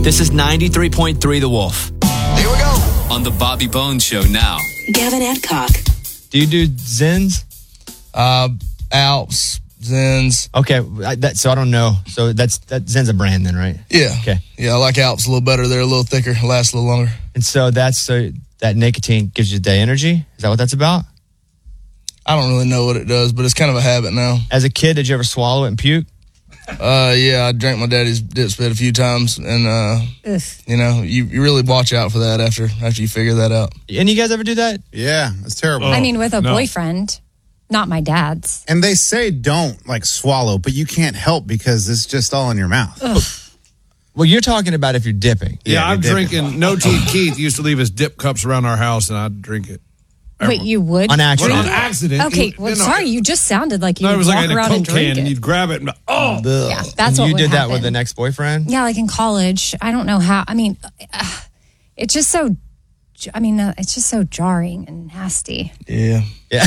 This is 93.3 The Wolf. Here we go. On the Bobby Bones Show now. Gavin Adcock. Do you do Zins? Alps, Zins. Okay, so I don't know. So that Zen's a brand then, right? Yeah. Okay. Yeah, I like Alps a little better. They're a little thicker, last a little longer. And so that nicotine gives you day energy? Is that what that's about? I don't really know what it does, but it's kind of a habit now. As a kid, did you ever swallow it and puke? Yeah, I drank my daddy's dip spit a few times, and you really watch out for that after you figure that out. Any of you guys ever do that? Yeah, it's terrible. I mean, with a boyfriend, not my dad's. And they say don't swallow, but you can't help because it's just all in your mouth. Ugh. Well, you're talking about if you're dipping. Yeah, I'm drinking. No Teeth Keith used to leave his dip cups around our house, and I'd drink it. Wait, you would? On accident? On accident. Okay, sorry, you just sounded like you it would was walk like in a around Coke and drink can, and it. you'd grab it and Yeah, that's and what you would did that happen. with an ex-boyfriend? Yeah, like in college. I don't know how. I mean, it's just so. I mean, it's just so jarring and nasty. Yeah.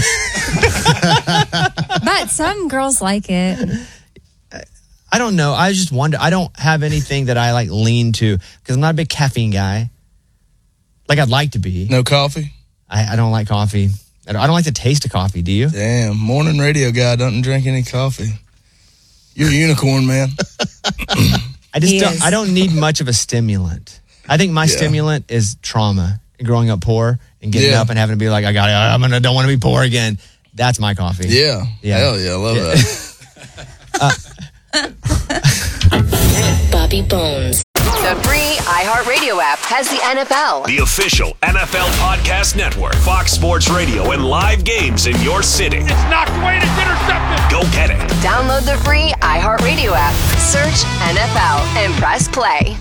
But some girls like it. I don't know. I just wonder. I don't have anything that I lean to because I'm not a big caffeine guy. Like I'd like to be. No coffee? I don't like coffee. I don't like the taste of coffee. Do you? Damn, morning radio guy doesn't drink any coffee. You're a unicorn, man. I don't need much of a stimulant. I think my stimulant is trauma. Growing up poor and getting up and having to be like, don't want to be poor again. That's my coffee. Yeah. Hell yeah, I love that. Bobby Bones. The free iHeartRadio app has the NFL. The official NFL podcast network. Fox Sports Radio and live games in your city. It's knocked away and it's intercepted. Go get it. Download the free iHeartRadio app. Search NFL and press play.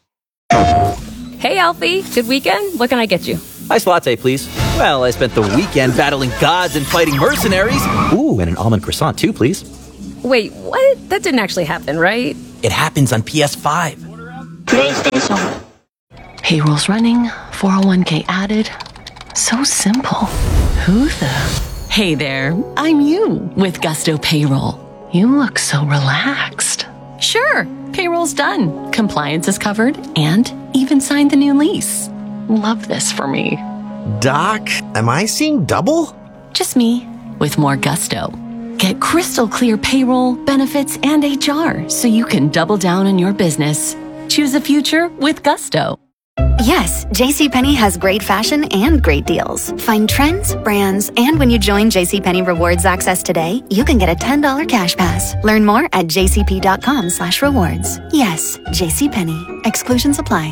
Hey, Alfie. Good weekend? What can I get you? Ice latte, please. Well, I spent the weekend battling gods and fighting mercenaries. Ooh, and an almond croissant, too, please. Wait, what? That didn't actually happen, right? It happens on PS5. PlayStation. Payroll's running, 401k added. So simple. Who the? Hey there, I'm you with Gusto Payroll. You look so relaxed. Sure, payroll's done. Compliance is covered and even signed the new lease. Love this for me. Doc, am I seeing double? Just me with more gusto. Get crystal clear payroll, benefits, and HR so you can double down on your business. Choose a future with gusto. Yes, JCPenney has great fashion and great deals. Find trends, brands, and when you join JCPenney Rewards Access today, you can get a $10 cash pass. Learn more at jcp.com/rewards. Yes, JCPenney. Exclusions apply.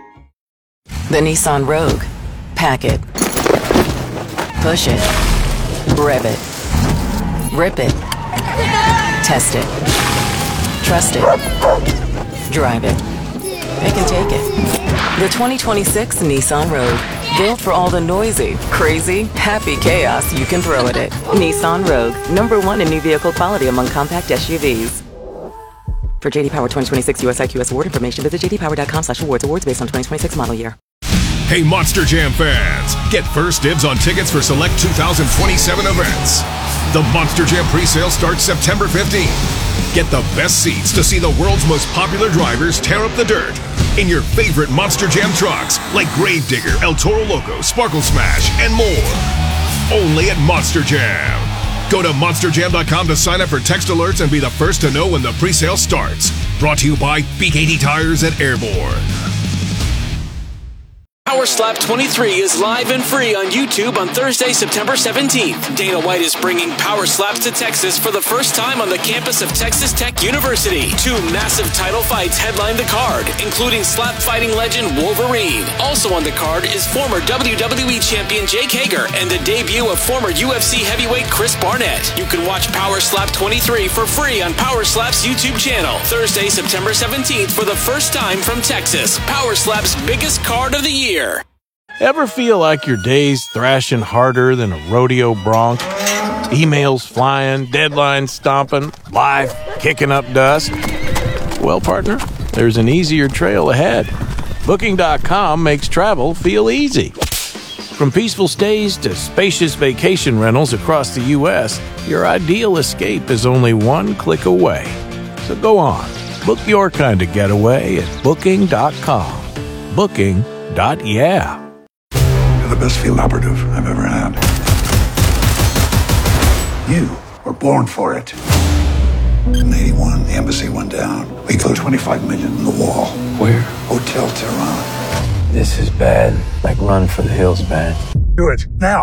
The Nissan Rogue. Pack it. Push it. Rev it. Rip it. Test it. Trust it. Drive it. Pick and take it. The 2026 Nissan Rogue. Built for all the noisy, crazy, happy chaos you can throw at it. Nissan Rogue. #1 in new vehicle quality among compact SUVs. For JD Power 2026 US IQS award information, visit jdpower.com/awards. Awards based on 2026 model year. Hey, Monster Jam fans. Get first dibs on tickets for select 2027 events. The Monster Jam presale starts September 15th. Get the best seats to see the world's most popular drivers tear up the dirt in your favorite Monster Jam trucks like Gravedigger, El Toro Loco, Sparkle Smash, and more. Only at Monster Jam. Go to monsterjam.com to sign up for text alerts and be the first to know when the presale starts. Brought to you by BKT Tires and Airborne. Power Slap 23 is live and free on YouTube on Thursday, September 17th. Dana White is bringing Power Slaps to Texas for the first time on the campus of Texas Tech University. 2 massive title fights headline the card, including slap fighting legend Wolverine. Also on the card is former WWE champion Jake Hager and the debut of former UFC heavyweight Chris Barnett. You can watch Power Slap 23 for free on Power Slap's YouTube channel. Thursday, September 17th for the first time from Texas. Power Slap's biggest card of the year. Ever feel like your day's thrashing harder than a rodeo bronc? Emails flying, deadlines stomping, life kicking up dust? Well, partner, there's an easier trail ahead. Booking.com makes travel feel easy. From peaceful stays to spacious vacation rentals across the U.S., your ideal escape is only one click away. So go on, Book your kind of getaway at Booking.com. Booking.yeah. You're the best field operative I've ever had. You were born for it. In 81, the embassy went down. We closed $25 million in the wall. Where? Hotel Tehran. This is bad. Like Run for the Hills bad. Do it, now.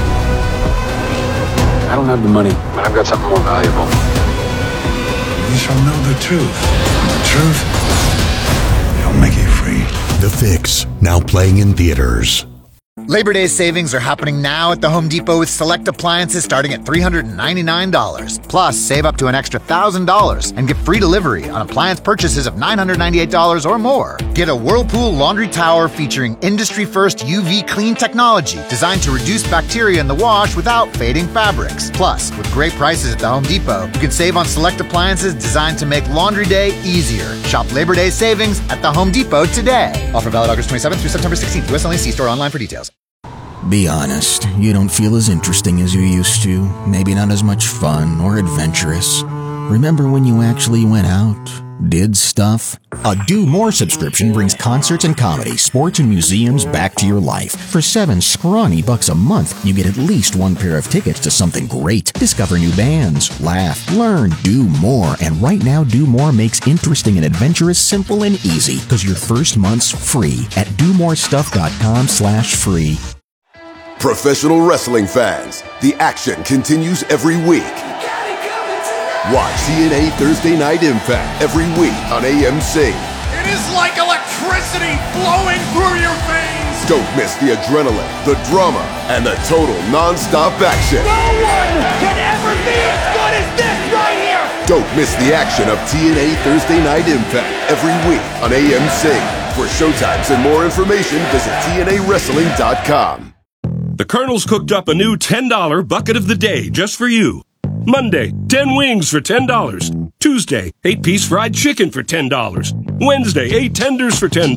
I don't have the money, but I've got something more valuable. You shall know the truth. The truth shall make you free. The Fix, now playing in theaters. Labor Day savings are happening now at the Home Depot with select appliances starting at $399. Plus, save up to an extra $1,000 and get free delivery on appliance purchases of $998 or more. Get a Whirlpool laundry tower featuring industry-first UV clean technology designed to reduce bacteria in the wash without fading fabrics. Plus, with great prices at the Home Depot, you can save on select appliances designed to make laundry day easier. Shop Labor Day savings at the Home Depot today. Offer valid August 27th through September 16th. US only. See store online for details. Be honest, you don't feel as interesting as you used to. Maybe not as much fun or adventurous. Remember when you actually went out, did stuff? A Do More subscription brings concerts and comedy, sports and museums back to your life. For $7 scrawny a month, you get at least one pair of tickets to something great. Discover new bands, laugh, learn, do more. And right now, Do More makes interesting and adventurous simple and easy because your first month's free at domorestuff.com/free. Professional wrestling fans, the action continues every week. Watch TNA Thursday Night Impact every week on AMC. It is like electricity flowing through your veins. Don't miss the adrenaline, the drama, and the total non-stop action. No one can ever be as good as this right here. Don't miss the action of TNA Thursday Night Impact every week on AMC. For showtimes and more information, visit TNAWrestling.com. The Colonel's cooked up a new $10 bucket of the day just for you. Monday, 10 wings for $10. Tuesday, 8-piece fried chicken for $10. Wednesday, 8 tenders for $10.